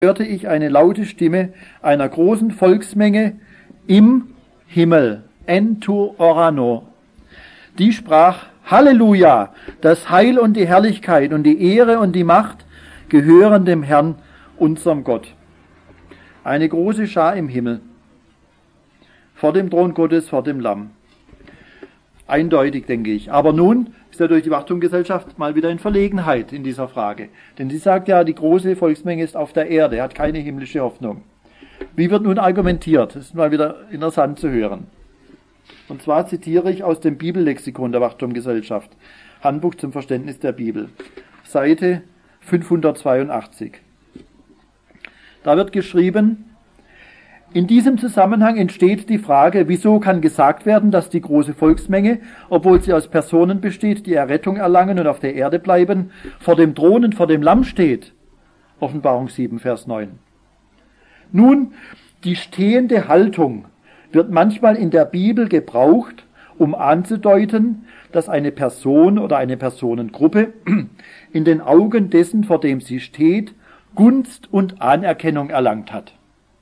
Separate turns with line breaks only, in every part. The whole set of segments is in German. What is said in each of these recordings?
hörte ich eine laute Stimme einer großen Volksmenge im Himmel, entu orano. Die sprach: Halleluja, das Heil und die Herrlichkeit und die Ehre und die Macht gehören dem Herrn, unserem Gott. Eine große Schar im Himmel, vor dem Thron Gottes, vor dem Lamm. Eindeutig, denke ich. Aber nun ist ja durch die Wachtumgesellschaft mal wieder in Verlegenheit in dieser Frage. Denn sie sagt ja, die große Volksmenge ist auf der Erde, hat keine himmlische Hoffnung. Wie wird nun argumentiert? Das ist mal wieder interessant zu hören. Und zwar zitiere ich aus dem Bibellexikon der Wachtumgesellschaft, Handbuch zum Verständnis der Bibel, Seite 582. Da wird geschrieben: In diesem Zusammenhang entsteht die Frage, wieso kann gesagt werden, dass die große Volksmenge, obwohl sie aus Personen besteht, die Errettung erlangen und auf der Erde bleiben, vor dem Thron und vor dem Lamm steht. Offenbarung 7, Vers 9. Nun, die stehende Haltung wird manchmal in der Bibel gebraucht, um anzudeuten, dass eine Person oder eine Personengruppe in den Augen dessen, vor dem sie steht, Gunst und Anerkennung erlangt hat.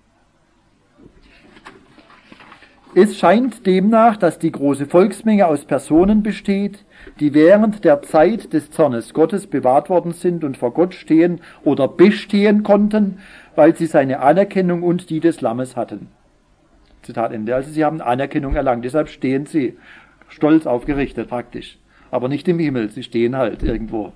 Es scheint demnach, dass die große Volksmenge aus Personen besteht, die während der Zeit des Zornes Gottes bewahrt worden sind und vor Gott stehen oder bestehen konnten, weil sie seine Anerkennung und die des Lammes hatten. Zitat Ende. Also sie haben Anerkennung erlangt, deshalb stehen sie stolz aufgerichtet praktisch. Aber nicht im Himmel, sie stehen halt irgendwo.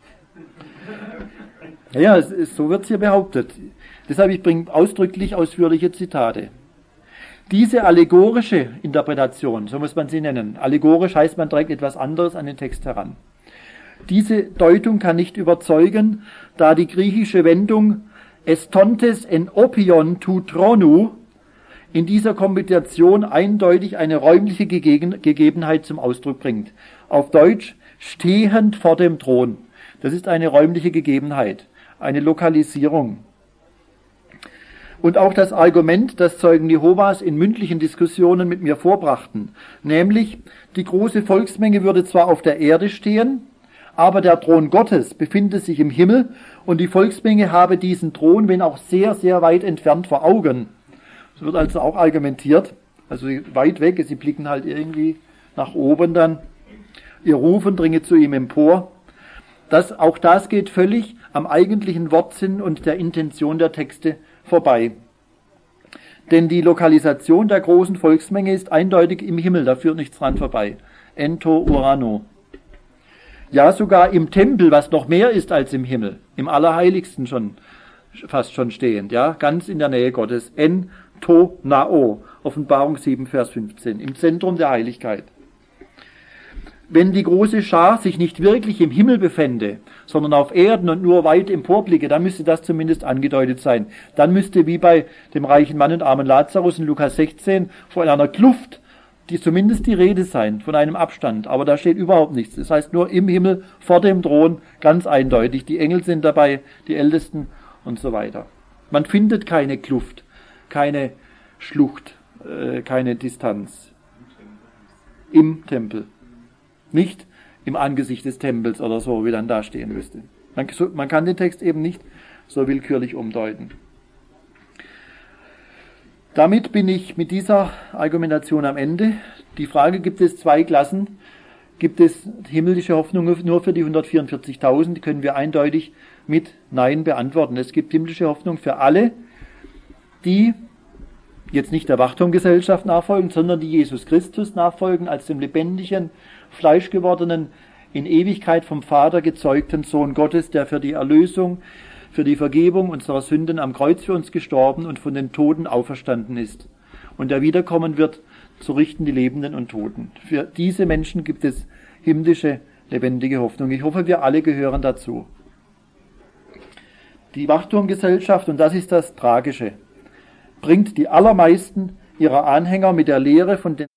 Ja, so wird es hier behauptet. Deshalb, ich bringe ausdrücklich ausführliche Zitate. Diese allegorische Interpretation, so muss man sie nennen, allegorisch heißt, man trägt etwas anderes an den Text heran. Diese Deutung kann nicht überzeugen, da die griechische Wendung estontes en opion tu tronu in dieser Kombination eindeutig eine räumliche Gegebenheit zum Ausdruck bringt. Auf Deutsch stehend vor dem Thron. Das ist eine räumliche Gegebenheit, eine Lokalisierung. Und auch das Argument, das Zeugen Jehovas in mündlichen Diskussionen mit mir vorbrachten, nämlich die große Volksmenge würde zwar auf der Erde stehen, aber der Thron Gottes befinde sich im Himmel und die Volksmenge habe diesen Thron, wenn auch sehr, sehr weit entfernt, vor Augen. So wird also auch argumentiert, also weit weg, sie blicken halt irgendwie nach oben dann, ihr Rufen dringe zu ihm empor. Auch das geht völlig am eigentlichen Wortsinn und der Intention der Texte vorbei. Denn die Lokalisation der großen Volksmenge ist eindeutig im Himmel, da führt nichts dran vorbei. Ento urano. Ja, sogar im Tempel, was noch mehr ist als im Himmel, im Allerheiligsten fast schon stehend, ja, ganz in der Nähe Gottes. Ento nao, Offenbarung 7, Vers 15, im Zentrum der Heiligkeit. Wenn die große Schar sich nicht wirklich im Himmel befände, sondern auf Erden und nur weit emporblicke, dann müsste das zumindest angedeutet sein. Dann müsste wie bei dem reichen Mann und armen Lazarus in Lukas 16 von einer Kluft, die zumindest die Rede sein, von einem Abstand. Aber da steht überhaupt nichts. Das heißt nur im Himmel, vor dem Thron, ganz eindeutig. Die Engel sind dabei, die Ältesten und so weiter. Man findet keine Kluft, keine Schlucht, keine Distanz im Tempel. Nicht im Angesicht des Tempels oder so, wie dann da stehen müsste. Man kann den Text eben nicht so willkürlich umdeuten. Damit bin ich mit dieser Argumentation am Ende. Die Frage, gibt es zwei Klassen? Gibt es himmlische Hoffnung nur für die 144.000? Die können wir eindeutig mit Nein beantworten. Es gibt himmlische Hoffnung für alle, die jetzt nicht der Wachtumgesellschaft nachfolgen, sondern die Jesus Christus nachfolgen als dem lebendigen, fleischgewordenen, in Ewigkeit vom Vater gezeugten Sohn Gottes, der für die Erlösung, für die Vergebung unserer Sünden am Kreuz für uns gestorben und von den Toten auferstanden ist. Und der wiederkommen wird, zu richten die Lebenden und Toten. Für diese Menschen gibt es himmlische, lebendige Hoffnung. Ich hoffe, wir alle gehören dazu. Die Wachtumgesellschaft, und das ist das Tragische, bringt die allermeisten ihrer Anhänger mit der Lehre von den